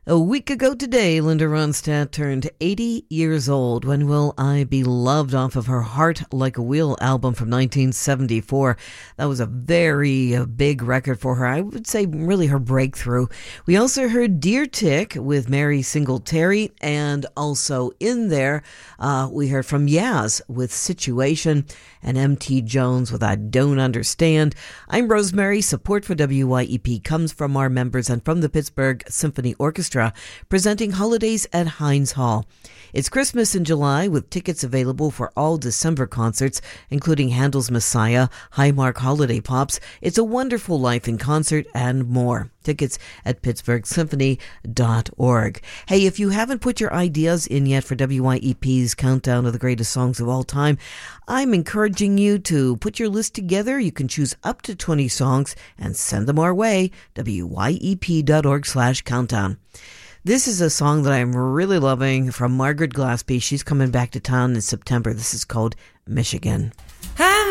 A week ago today, Linda Ronstadt turned 80 years old. When Will I Be Loved off of her Heart Like a Wheel album from 1974. That was a very big record for her. I would say really her breakthrough. We also heard Dear Tick with Mary Singletary, and also in there we heard from Yaz with Situation and M.T. Jones with I Don't Understand. I'm Rosemary. Support for WYEP comes from our members and from the Pittsburgh Symphony Orchestra, presenting Holidays at Heinz Hall. It's Christmas in July with tickets available for all December concerts, including Handel's Messiah, Highmark Holiday Pops, It's a Wonderful Life in Concert, and more. Tickets at pittsburghsymphony.org. Hey, if you haven't put your ideas in yet for WYEP's Countdown of the Greatest Songs of All Time, I'm encouraging you to put your list together. You can choose up to 20 songs and send them our way, wyep.org/countdown. This is a song that I'm really loving from Margaret Glaspie. She's coming back to town in September. This is called Michigan.